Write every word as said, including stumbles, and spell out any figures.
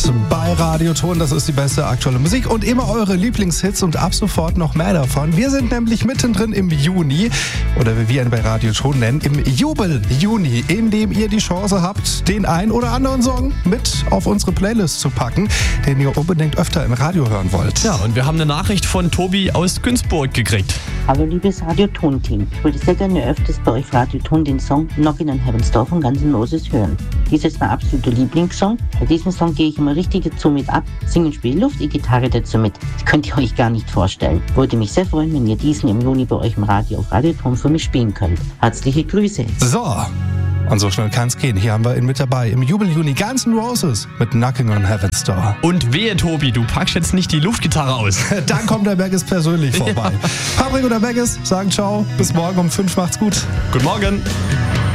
bei Radioton. Das ist die beste aktuelle Musik und immer eure Lieblingshits und ab sofort noch mehr davon. Wir sind nämlich mittendrin im Juni oder wie wir ihn bei Radioton nennen, im Jubel-Juni, in dem ihr die Chance habt, den ein oder anderen Song mit auf unsere Playlist zu packen, den ihr unbedingt öfter im Radio hören wollt. Ja, und wir haben eine Nachricht von Tobi aus Günzburg gekriegt. Hallo liebes Radioton-Team. Ich würde sehr gerne öfters bei euch Radioton den Song Knockin' on Heaven's Door von Guns N' Roses hören. Dies ist mein absoluter Lieblingssong. Bei diesem Song gehe ich immer richtig dazu mit ab, singen, spiele Luft, die Gitarre dazu mit. Das könnt ihr euch gar nicht vorstellen. Würde mich sehr freuen, wenn ihr diesen im Juni bei euch im Radio auf Radioton für mich spielen könnt. Herzliche Grüße. So, und so schnell kann es gehen. Hier haben wir ihn mit dabei. Im Jubel-Juni Guns N' Roses mit Knockin' on Heaven's Door. Und wehe, Tobi, du packst jetzt nicht die Luftgitarre aus. Dann kommt der Beggis persönlich vorbei. Ja. Patrick oder Beggis sagen ciao. Bis morgen um fünf. Macht's gut. Guten Morgen.